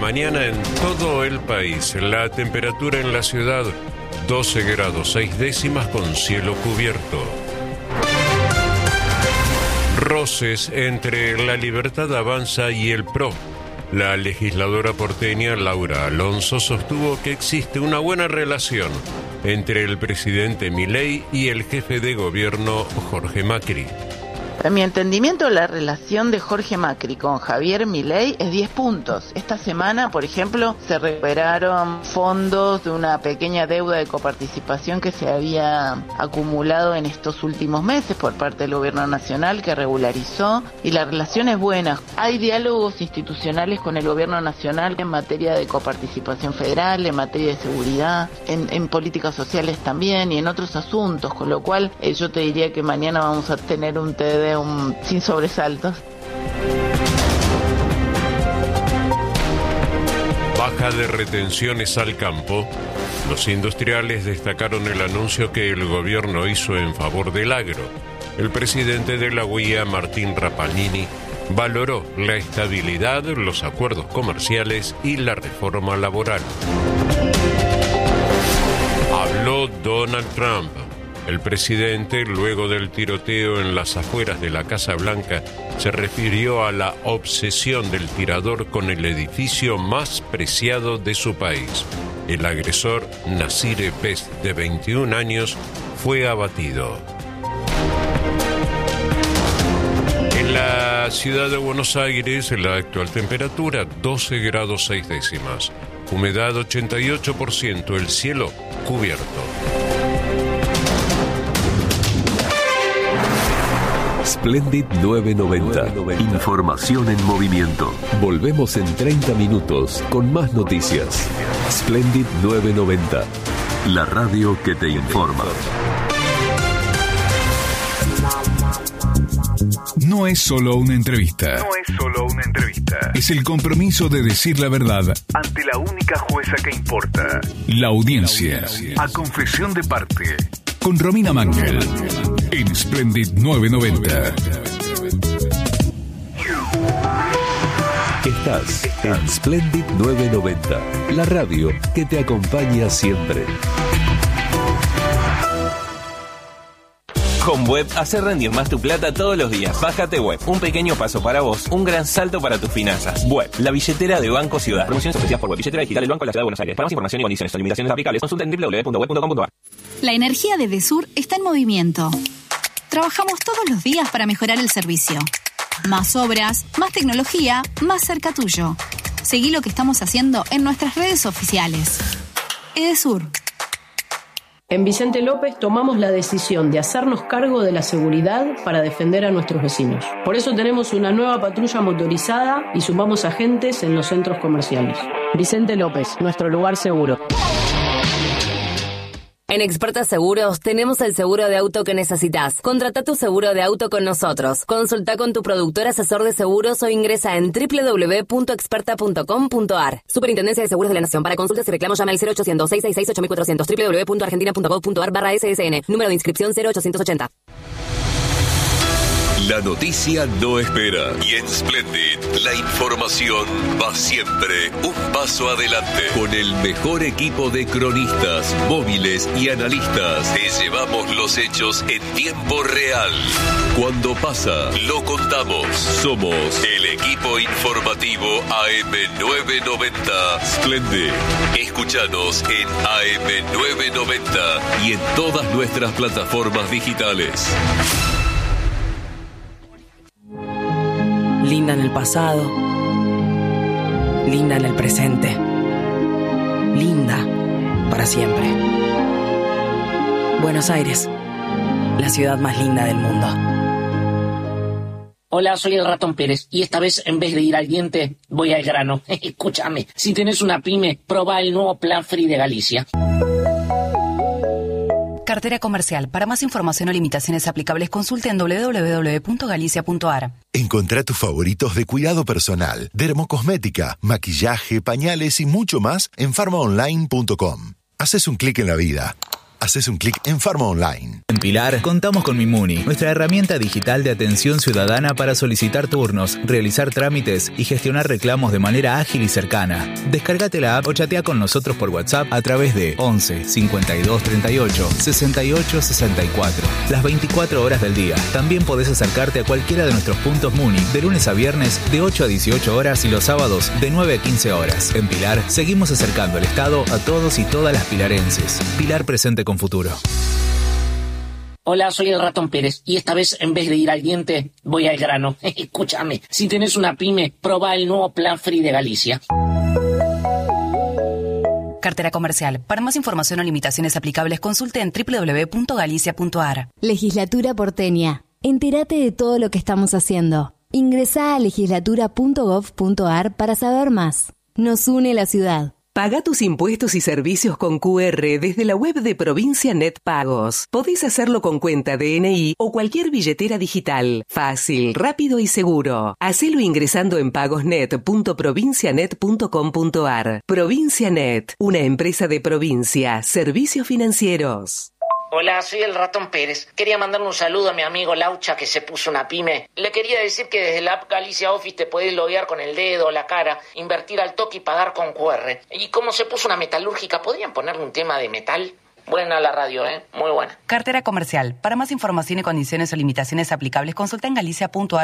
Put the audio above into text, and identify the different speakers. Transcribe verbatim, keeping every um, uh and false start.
Speaker 1: mañana en todo el país. La temperatura en la ciudad, doce grados seis décimas con cielo cubierto. Roces entre La Libertad Avanza y el P R O. La legisladora porteña Laura Alonso sostuvo que existe una buena relación entre el presidente Milei y el jefe de gobierno Jorge Macri.
Speaker 2: A mi entendimiento, la relación de Jorge Macri con Javier Milei es diez puntos. Esta semana, por ejemplo, se recuperaron fondos de una pequeña deuda de coparticipación que se había acumulado en estos últimos meses por parte del gobierno nacional, que regularizó, y la relación es buena. Hay diálogos institucionales con el gobierno nacional en materia de coparticipación federal, en materia de seguridad, en, en políticas sociales también y en otros asuntos, con lo cual eh, yo te diría que mañana vamos a tener un T D Un, sin sobresaltos.
Speaker 1: Baja de retenciones al campo. Los industriales destacaron el anuncio que el gobierno hizo en favor del agro. El presidente de la U I A, Martín Rapanini, valoró la estabilidad, los acuerdos comerciales y la reforma laboral. Habló Donald Trump. El presidente, luego del tiroteo en las afueras de la Casa Blanca, se refirió a la obsesión del tirador con el edificio más preciado de su país. El agresor, Nasir Best, de veintiún años, fue abatido. En la ciudad de Buenos Aires, la actual temperatura, doce grados seis décimas. Humedad ochenta y ocho por ciento, el cielo cubierto.
Speaker 3: Splendid novecientos noventa. Información en movimiento. Volvemos en treinta minutos con más noticias. Splendid novecientos noventa. La radio que te informa.
Speaker 4: No es solo una entrevista.
Speaker 5: No es solo una entrevista.
Speaker 4: Es el compromiso de decir la verdad
Speaker 5: ante la única jueza que importa.
Speaker 4: La audiencia.
Speaker 5: A confesión de parte.
Speaker 4: Con Romina Mangel. En Splendid novecientos noventa.
Speaker 3: Estás en Splendid novecientos noventa. La radio que te acompaña siempre.
Speaker 6: Con Web, hacer rendir más tu plata todos los días. Bájate Web, un pequeño paso para vos, un gran salto para tus finanzas. Web, la billetera de Banco Ciudad. Promociones ofrecidas por Web, billetera digital del Banco de la Ciudad de Buenos Aires. Para más información y condiciones o limitaciones aplicables, consulta en doble u doble u doble u punto web punto com punto a r.
Speaker 7: La energía de Edesur está en movimiento. Trabajamos todos los días para mejorar el servicio. Más obras, más tecnología, más cerca tuyo. Seguí lo que estamos haciendo en nuestras redes oficiales. Edesur.
Speaker 8: En Vicente López tomamos la decisión de hacernos cargo de la seguridad para defender a nuestros vecinos. Por eso tenemos una nueva patrulla motorizada y sumamos agentes en los centros comerciales. Vicente López, nuestro lugar seguro.
Speaker 9: En Experta Seguros tenemos el seguro de auto que necesitas. Contrata tu seguro de auto con nosotros. Consulta con tu productor asesor de seguros o ingresa en doble u doble u doble u punto experta punto com punto a r. Superintendencia de Seguros de la Nación. Para consultas y reclamos llama al cero ochocientos, seiscientos sesenta y seis, ocho mil cuatrocientos. doble u doble u doble u punto argentina punto gov punto a r barra S S N. Número de inscripción cero ochocientos ochenta.
Speaker 3: La noticia no espera. Y en Splendid, la información va siempre un paso adelante. Con el mejor equipo de cronistas, móviles y analistas, te llevamos los hechos en tiempo real. Cuando pasa, lo contamos. Somos el equipo informativo A M novecientos noventa. Splendid. Escúchanos en A M novecientos noventa y en todas nuestras plataformas digitales.
Speaker 10: Linda en el pasado, linda en el presente, linda para siempre. Buenos Aires, la ciudad más linda del mundo.
Speaker 11: Hola, soy el Ratón Pérez y esta vez en vez de ir al diente voy al grano. Escúchame, si tenés una pyme, probá el nuevo Plan Free de Galicia.
Speaker 12: Cartera comercial. Para más información o limitaciones aplicables, consulte en doble u doble u doble u punto galicia punto a r.
Speaker 13: Encontrá tus favoritos de cuidado personal, dermocosmética, maquillaje, pañales y mucho más en farma online punto com. Haces un clic en la vida Haces un clic en Farma Online.
Speaker 14: En Pilar contamos con Mimuni, nuestra herramienta digital de atención ciudadana para solicitar turnos, realizar trámites y gestionar reclamos de manera ágil y cercana. Descárgate la app o chatea con nosotros por WhatsApp a través de once cincuenta y dos treinta y ocho sesenta y ocho sesenta y cuatro. Las veinticuatro horas del día. También podés acercarte a cualquiera de nuestros puntos Muni de lunes a viernes de ocho a dieciocho horas y los sábados de nueve a quince horas. En Pilar seguimos acercando el Estado a todos y todas las pilarenses. Pilar presente con futuro.
Speaker 11: Hola, soy el Ratón Pérez y esta vez en vez de ir al diente voy al grano. Escúchame, si tenés una pyme, probá el nuevo Plan Free de Galicia.
Speaker 12: Cartera comercial. Para más información o limitaciones aplicables, consulte en doble u doble u doble u punto galicia punto a r.
Speaker 15: Legislatura porteña. Entérate de todo lo que estamos haciendo. Ingresá a legislatura punto gov punto a r para saber más. Nos une la ciudad.
Speaker 16: Paga tus impuestos y servicios con Q R desde la web de Provincia Net Pagos. Podés hacerlo con cuenta D N I o cualquier billetera digital. Fácil, rápido y seguro. Hacelo ingresando en pagosnet punto provincianet punto com punto a r. Provincia Net, una empresa de provincia, servicios financieros.
Speaker 11: Hola, soy el Ratón Pérez. Quería mandarle un saludo a mi amigo Laucha que se puso una pyme. Le quería decir que desde la app Galicia Office te podés loguear con el dedo o la cara, invertir al toque y pagar con Q R. Y como se puso una metalúrgica, ¿podrían ponerle un tema de metal? Buena la radio, ¿eh? Muy buena.
Speaker 12: Cartera comercial. Para más información y condiciones o limitaciones aplicables, consulta en galicia punto a r.